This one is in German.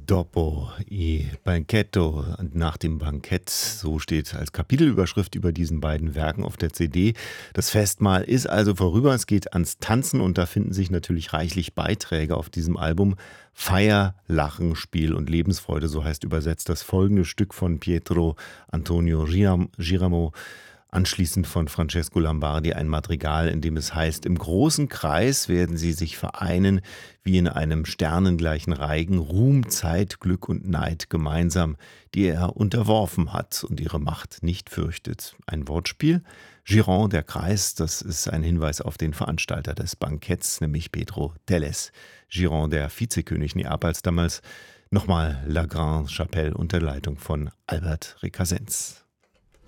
Dopo i Banchetto, nach dem Bankett, so steht als Kapitelüberschrift über diesen beiden Werken auf der CD. Das Festmahl ist also vorüber, es geht ans Tanzen und da finden sich natürlich reichlich Beiträge auf diesem Album. Feier, Lachen, Spiel und Lebensfreude, so heißt übersetzt das folgende Stück von Pietro Antonio Giramo. Anschließend von Francesco Lombardi ein Madrigal, in dem es heißt, im großen Kreis werden sie sich vereinen, wie in einem sternengleichen Reigen, Ruhm, Zeit, Glück und Neid gemeinsam, die er unterworfen hat und ihre Macht nicht fürchtet. Ein Wortspiel. Giron, der Kreis, das ist ein Hinweis auf den Veranstalter des Banketts, nämlich Pedro Telles. Giron, der Vizekönig Neapels damals. Nochmal La Grande Chapelle unter Leitung von Albert Recasens.